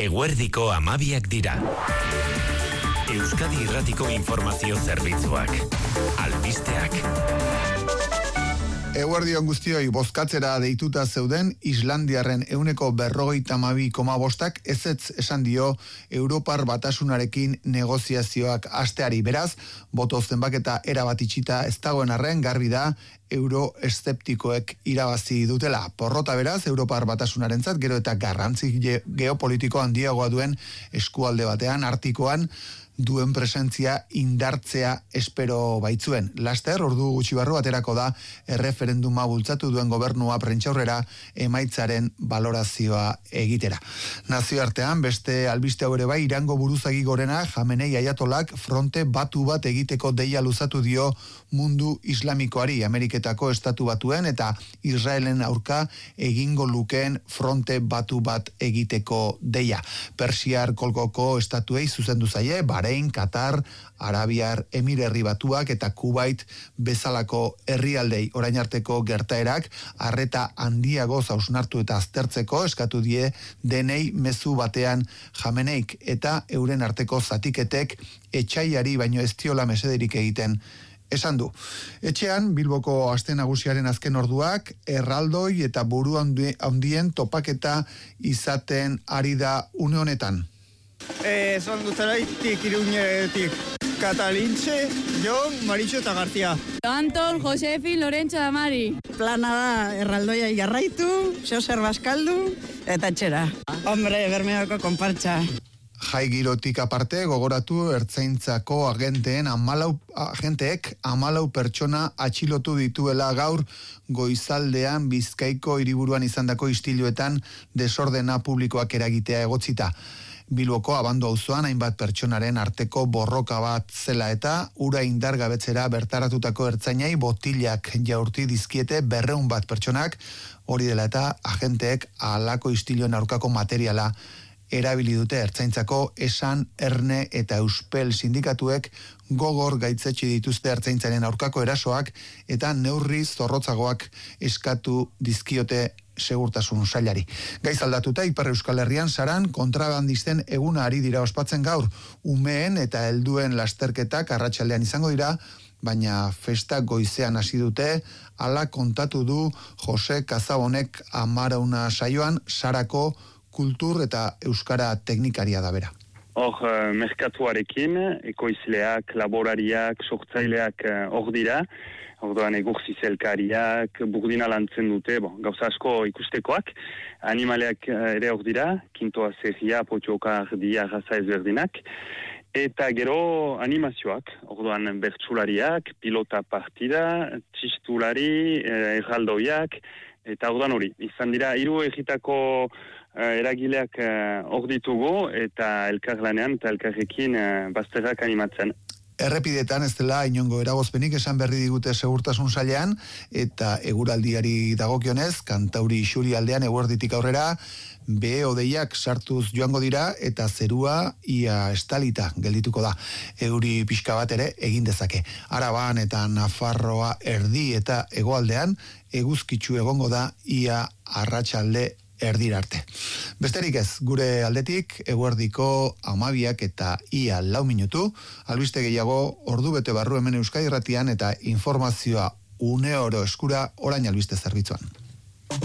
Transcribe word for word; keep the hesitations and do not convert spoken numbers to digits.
Eguerdiko hamabiak dira. Euskadi Irratiko Informazio Zerbitzuak. Albisteak. Eguerdion guztioi, bozkatzera deituta zeuden Islandiarren ehuneko berrogeita hamabi koma bostak ezetz esan dio Europar Batasunarekin negoziazioak hasteari. Beraz, boto zenbaketa erabat itxita ez dagoen arren garbi da euroeszeptikoek irabazi dutela. Porrota beraz, Europar Batasunarentzat gero eta garrantzi geopolitiko handiagoa duen eskualde batean, Artikoan, duen presentzia indartzea espero baitzuen. Laster, ordu gutxi barru aterako da erreferenduma bultzatu duen gobernua prentsaurrera emaitzaren balorazioa egitera. Nazioartean, beste albiste hau ere bai, Irango buruzagi gorena Jamenei Aiatolak fronte batu bat egiteko deia luzatu dio mundu islamikoari, Ameriketako estatu batuen eta Israelen aurka egingo lukeen fronte batu bat egiteko deia. Persiar kolkoko estatuei zuzendu zaie, Bahrein, Katar, Arabiar Emirerri Batuak eta Kuwait bezalako herrialdei orain arteko gertaerak arreta handiago hausnartu eta aztertzeko eskatu die denei mezu batean Jameneik eta euren arteko zatiketek etxaiari baino ez diola mesederik egiten esan du. Etxean, Bilboko aste nagusiaren azken orduak, erraldoi eta buru handien topaketa izaten ari da une honetan. Eh, son Duzaraitik, Iruñetik, Katalintxe, Jon, Maritxo eta Gartia. Anton, Josefi, Lorentza da Mari. Plana da erraldoia jarraitu, Joser Baskaldu eta etxera. Hombre, Bermeoko konpartxa. Jai girotik aparte, gogoratu ertzaintzako agenteen amalau, agenteek amalau pertsona atxilotu dituela gaur goizaldean Bizkaiko hiriburuan izandako istiluetan desordena publikoak eragitea egotzita. Bilboko Abando auzoan hainbat pertsonaren arteko borroka bat zela eta ura indargabetzera bertaratutako ertzainai botilak jaurti dizkiete berrehun bat pertsonak, hori dela eta agenteek halako istiluen aurkako materiala erabili dute. Ertzaintzako Esan, Erne eta Euspel sindikatuek gogor gaitzetsi dituzte ertzaintzaren aurkako erasoak eta neurri zorrotzagoak eskatu dizkiote segurtasun sailari. Gaiz aldatuta, Ipar Euskal Herrian saran kontrabandisten eguna ari dira ospatzen gaur. Umeen eta helduen lasterketak arratsaldean izango dira, baina festa goizean hasi dute, hala kontatu du Jose Kazabonek Amarauna saioan, Sarako kultur eta euskara teknikaria da bera. Hor, uh, merkatuarekin, ekoizleak, laborariak, sortzaileak hor uh, dira, orduan egurzizelkariak, burdina lantzen dute, bon, gauza asko ikustekoak, animaleak uh, ere hor dira, kintoa zerria, potxoka, ardia, raza ezberdinak, eta gero animazioak, orduan bertsulariak, pilota partida, txistulari, uh, erraldoiak, eta orduan hori, izan dira, hiru egitako Uh, eragileak hor uh, ditugu eta elkarlanean eta elkarrekin uh, bazterrak animatzen. Errepidetan ez dela inongo eragozpenik esan berri digute segurtasun sailean eta eguraldiari dagokionez, Kantauri isuri aldean eguerditik aurrera behe-hodeiak sartuz joango dira eta zerua ia estalita geldituko da. Euri pixka bat ere egin dezake. Araban eta Nafarroa erdi eta hegoaldean eguzkitsu egongo da ia arratsalde erdira arte. Besterik ez, gure aldetik, eguerdiko hamabiak eta ia lau minutu, albiste gehiago ordu bete barru hemen Euskadi Irratian eta informazioa une oro eskura orain albiste zerbitzuan.